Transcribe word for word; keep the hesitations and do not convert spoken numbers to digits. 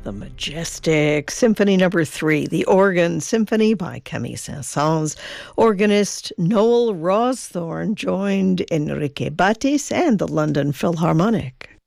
The majestic Symphony Number Three, the Organ Symphony by Camille Saint-Saëns. Organist Noel Rawsthorne joined Enrique Batis and the London Philharmonic.